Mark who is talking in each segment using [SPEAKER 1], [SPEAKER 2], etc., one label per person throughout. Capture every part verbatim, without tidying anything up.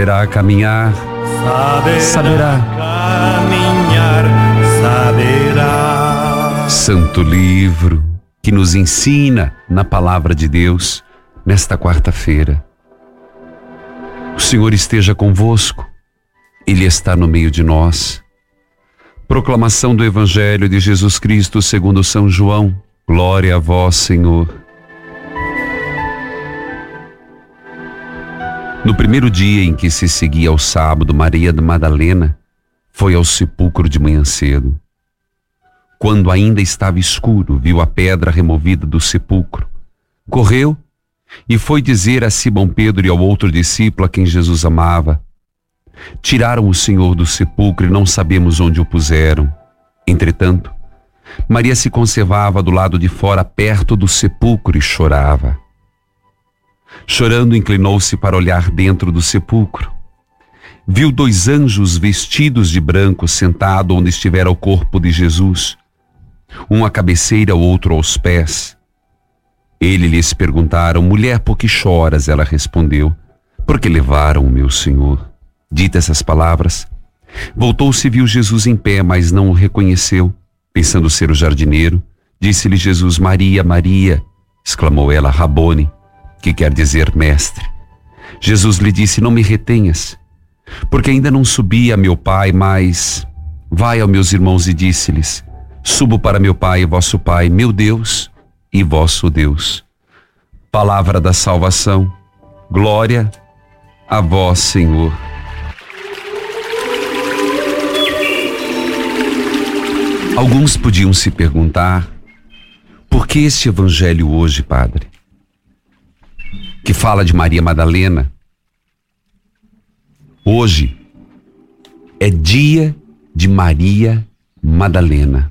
[SPEAKER 1] saberá caminhar,
[SPEAKER 2] saberá,
[SPEAKER 1] saberá
[SPEAKER 2] caminhar, saberá.
[SPEAKER 1] Santo livro que nos ensina na palavra de Deus nesta quarta-feira. O Senhor esteja convosco, Ele está no meio de nós. Proclamação do Evangelho de Jesus Cristo segundo São João. Glória a vós, Senhor. No primeiro dia em que se seguia ao sábado, Maria Madalena foi ao sepulcro de manhã cedo. Quando ainda estava escuro, viu a pedra removida do sepulcro. Correu e foi dizer a Simão Pedro e ao outro discípulo a quem Jesus amava: tiraram o Senhor do sepulcro e não sabemos onde o puseram. Entretanto, Maria se conservava do lado de fora, perto do sepulcro, e chorava. Chorando, inclinou-se para olhar dentro do sepulcro. Viu dois anjos vestidos de branco sentados onde estivera o corpo de Jesus, um à cabeceira, o outro aos pés. Ele lhes perguntaram: mulher, por que choras? Ela respondeu: porque levaram o meu Senhor. Ditas essas palavras, voltou-se e viu Jesus em pé, mas não o reconheceu. Pensando ser o jardineiro, disse-lhe Jesus: Maria, Maria. Exclamou ela: Rabone, que quer dizer mestre. Jesus lhe disse: não me retenhas, porque ainda não subi a meu Pai, mas vai aos meus irmãos e disse-lhes: subo para meu Pai e vosso Pai, meu Deus e vosso Deus. Palavra da salvação. Glória a vós, Senhor. Alguns podiam se perguntar: por que este evangelho hoje, padre, que fala de Maria Madalena? Hoje é dia de Maria Madalena.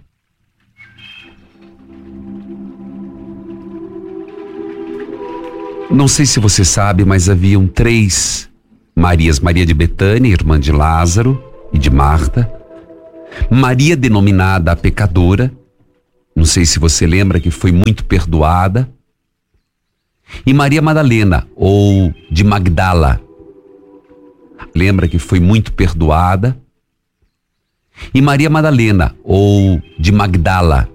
[SPEAKER 1] Não sei se você sabe, mas haviam três Marias: Maria de Betânia, irmã de Lázaro e de Marta; Maria, denominada a pecadora, não sei se você lembra, que foi muito perdoada; e Maria Madalena, ou de Magdala, lembra que foi muito perdoada; e Maria Madalena, ou de Magdala,